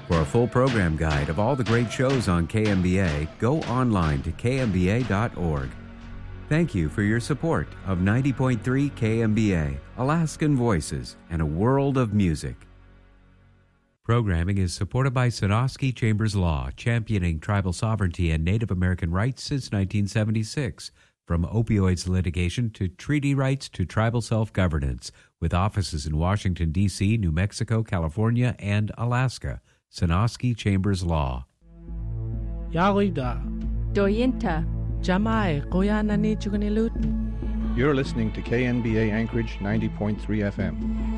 For a full program guide of all the great shows on KMBA, go online to kmba.org. Thank you for your support of 90.3 KMBA, Alaskan Voices, and a world of music. Programming is supported by Sonosky Chambers Law, championing tribal sovereignty and Native American rights since 1976. From opioids litigation to treaty rights to tribal self-governance, with offices in Washington, D.C., New Mexico, California, and Alaska. Sonosky Chambers Law. Yarida. Doyinta. Jamai Koyanani Chugunilut. You're listening to KNBA Anchorage 90.3 FM.